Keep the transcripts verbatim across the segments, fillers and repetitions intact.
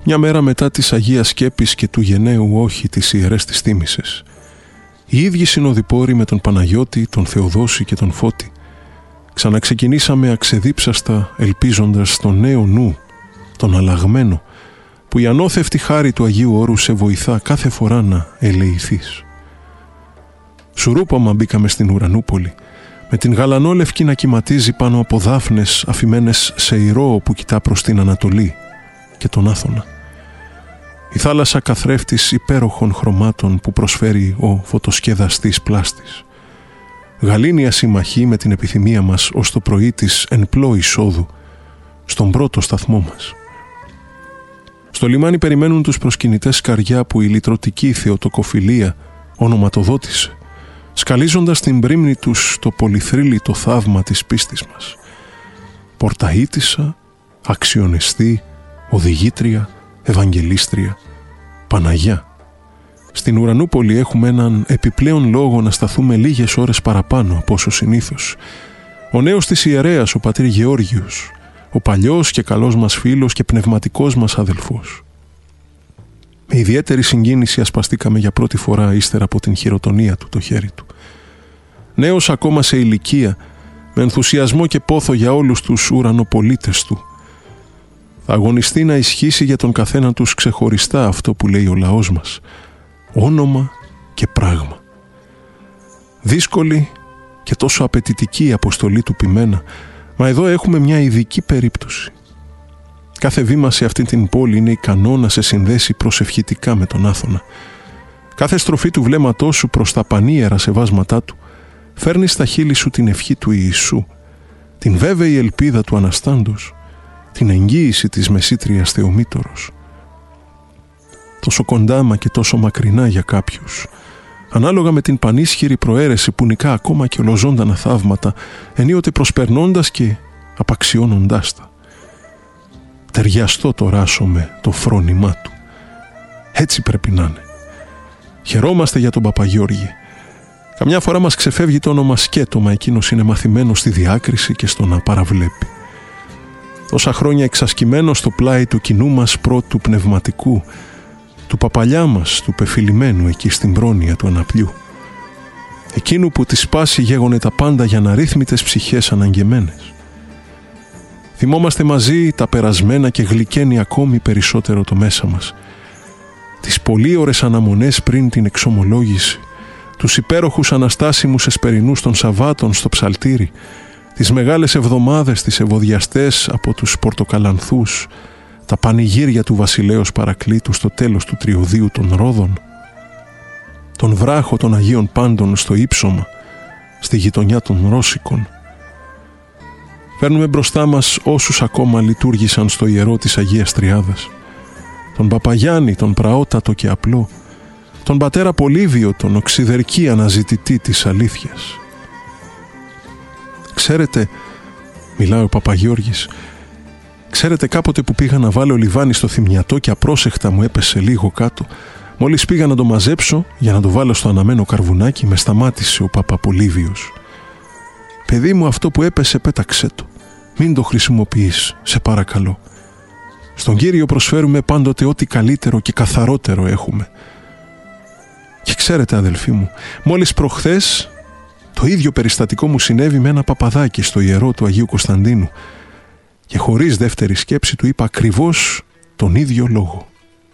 μια μέρα μετά της Αγίας Σκέπης και του γενναίου όχι τις ιερές της τίμησες. Οι ίδιοι συνοδοιπόροι με τον Παναγιώτη, τον Θεοδόση και τον Φώτη ξαναξεκινήσαμε αξεδίψαστα ελπίζοντας τον νέο νου, τον αλλαγμένο, που η ανώθευτη χάρη του Αγίου Όρου σε βοηθά κάθε φορά να ελεηθείς. Σουρούπαμα μπήκαμε στην Ουρανούπολη, με την γαλανόλευκη να κυματίζει πάνω από δάφνες αφημένες σε ηρώο που κοιτά προς την Ανατολή και τον Άθωνα. Η θάλασσα καθρέφτης υπέροχων χρωμάτων που προσφέρει ο φωτοσκεδαστής πλάστης. Γαλήνια συμμαχή με την επιθυμία μας ως το πρωί της εν πλώ εισόδου στον πρώτο σταθμό μας. Στο λιμάνι περιμένουν τους προσκυνητές σκαριά που η λυτρωτική θεοτοκοφιλία ονοματοδότησε, σκαλίζοντας την πρίμνη τους το πολυθρύλιτο θαύμα της πίστης μας. Πορταΐτισσα, αξιονεστή, οδηγήτρια, ευαγγελίστρια, Παναγιά. Στην Ουρανούπολη έχουμε έναν επιπλέον λόγο να σταθούμε λίγες ώρες παραπάνω από όσο συνήθως. Ο νέος της ιερέας, ο πατήρ Γεώργιος, ο παλιός και καλός μας φίλος και πνευματικός μας αδελφός. Με ιδιαίτερη συγκίνηση ασπαστήκαμε για πρώτη φορά ύστερα από την χειροτονία του το χέρι του. Νέος ακόμα σε ηλικία, με ενθουσιασμό και πόθο για όλους τους ουρανοπολίτες του. Θα αγωνιστεί να ισχύσει για τον καθένα τους ξεχωριστά αυτό που λέει ο λαός μας, όνομα και πράγμα. Δύσκολη και τόσο απαιτητική η αποστολή του ποιμένα, μα εδώ έχουμε μια ειδική περίπτωση. Κάθε βήμα σε αυτή την πόλη είναι ικανό να σε συνδέσει προσευχητικά με τον Άθωνα. Κάθε στροφή του βλέμματός σου προς τα πανίερα σεβάσματά του φέρνει στα χείλη σου την ευχή του Ιησού, την βέβαιη ελπίδα του Αναστάντος, την εγγύηση της μεσήτριας Θεομήτωρος. Τόσο κοντά μα και τόσο μακρινά για κάποιους, ανάλογα με την πανίσχυρη προαίρεση που νικά ακόμα και ολοζώντανα θαύματα, ενίοτε προσπερνώντας και απαξιώνοντάς τα. Ταιριαστό το ράσομαι το φρόνημά του. Έτσι πρέπει να είναι. Χαιρόμαστε για τον Παπαγιώργη. Καμιά φορά μας ξεφεύγει το όνομα σκέτο, μα εκείνος είναι μαθημένος στη διάκριση και στο να παραβλέπει. Τόσα χρόνια εξασκημένος στο πλάι του κοινού μας πρώτου πνευματικού, του παπαλιά μας, του πεφυλημένου εκεί στην πρόνοια του αναπλιού. Εκείνου που τη σπάση γέγονε τα πάντα για αναρρύθμιτες ψυχές αναγκεμένες. Θυμόμαστε μαζί τα περασμένα και γλυκαίνει ακόμη περισσότερο το μέσα μας. Τις πολύ ώρες αναμονές πριν την εξομολόγηση, τους υπέροχους αναστάσιμους εσπερινούς των Σαββάτων στο ψαλτήρι, τις μεγάλες εβδομάδες τις ευωδιαστές από τους Πορτοκαλανθούς, τα πανηγύρια του βασιλέως Παρακλήτου στο τέλος του τριωδίου των Ρόδων, τον βράχο των Αγίων Πάντων στο Ύψωμα, στη γειτονιά των Ρώσικων. Φέρνουμε μπροστά μας όσους ακόμα λειτουργήσαν στο ιερό της Αγίας Τριάδας, τον Παπαγιάννη, τον πραότατο και απλό, τον πατέρα Πολύβιο, τον οξυδερκή αναζητητή της αλήθειας. Ξέρετε, μιλάει ο Παπαγιώργης, ξέρετε κάποτε που πήγα να βάλω λιβάνι στο θυμιατό και απρόσεχτα μου έπεσε λίγο κάτω. Μόλις πήγα να το μαζέψω για να το βάλω στο αναμένο καρβουνάκι, με σταμάτησε ο Παπαπολύβιος. «Παιδί μου, αυτό που έπεσε πέταξέ το. Μην το χρησιμοποιείς, σε παρακαλώ. Στον Κύριο προσφέρουμε πάντοτε ό,τι καλύτερο και καθαρότερο έχουμε». Και ξέρετε, αδελφοί μου, μόλις προχθές το ίδιο περιστατικό μου συνέβη με ένα παπαδάκι στο ιερό του Αγίου Κωνσταντίνου και χωρίς δεύτερη σκέψη του είπα ακριβώς τον ίδιο λόγο.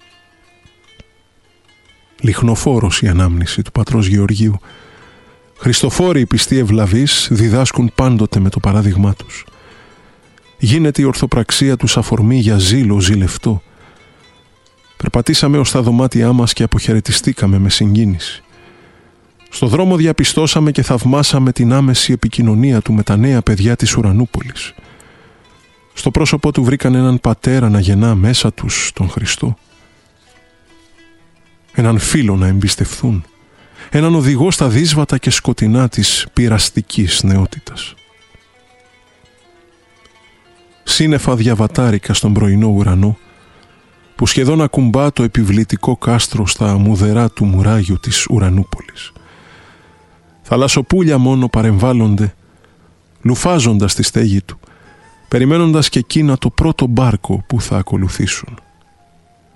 Λιχνοφόρος η ανάμνηση του πατρός Γεωργίου. Χριστοφόροι οι πιστοί ευλαβείς διδάσκουν πάντοτε με το παράδειγμά τους. Γίνεται η ορθοπραξία τους αφορμή για ζήλο ζηλευτό. Περπατήσαμε ως τα δωμάτια μας και αποχαιρετιστήκαμε με συγκίνηση. Στο δρόμο διαπιστώσαμε και θαυμάσαμε την άμεση επικοινωνία του με τα νέα παιδιά της Ουρανούπολης. Στο πρόσωπό του βρήκαν έναν πατέρα να γεννά μέσα τους τον Χριστό. Έναν φίλο να εμπιστευθούν. Έναν οδηγό στα δύσβατα και σκοτεινά της πειραστικής νεότητας. Σύννεφα διαβατάρικα στον πρωινό ουρανό, που σχεδόν ακουμπά το επιβλητικό κάστρο στα μουδερά του μουράγιου της Ουρανούπολης. Θαλασσοπούλια μόνο παρεμβάλλονται, λουφάζοντας τη στέγη του, περιμένοντας και εκείνα το πρώτο μπάρκο που θα ακολουθήσουν.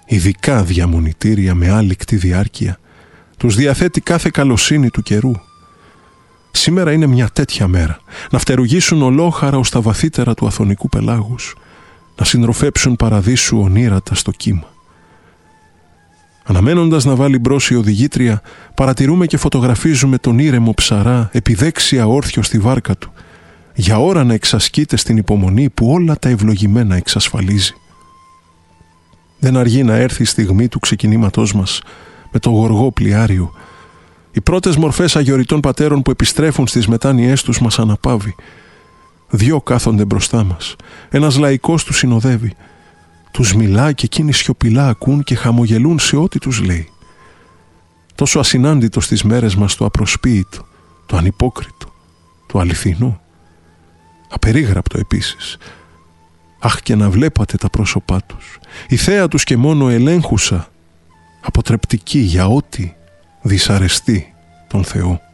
ειδικά διαμονητήρια με άλικτη διάρκεια, τους διαθέτει κάθε καλοσύνη του καιρού. Σήμερα είναι μια τέτοια μέρα, να φτερουγήσουν ολόχαρα ως τα βαθύτερα του αθωνικού πελάγους, να συντροφέψουν παραδείσου ονείρατα στο κύμα. Αναμένοντας να βάλει μπρος η οδηγήτρια, παρατηρούμε και φωτογραφίζουμε τον ήρεμο ψαρά επιδέξια όρθιο στη βάρκα του, για ώρα να εξασκείται στην υπομονή που όλα τα ευλογημένα εξασφαλίζει. Δεν αργεί να έρθει η στιγμή του ξεκινήματός μας με το γοργό πλοιάριο. Οι πρώτες μορφές αγιοριτών πατέρων που επιστρέφουν στις μετάνοιές τους μας αναπαύει. Δυο κάθονται μπροστά μας. Ένας λαϊκός τους συνοδεύει. Τους μιλά και εκείνοι σιωπηλά ακούν και χαμογελούν σε ό,τι τους λέει. Τόσο ασυνάντητο στις μέρες μας το απροσποίητο, το ανυπόκριτο, το αληθινό. Απερίγραπτο επίσης. Αχ, και να βλέπατε τα πρόσωπά τους. Η θέα τους και μόνο ελέγχουσα, αποτρεπτική για ό,τι δυσαρεστεί τον Θεό.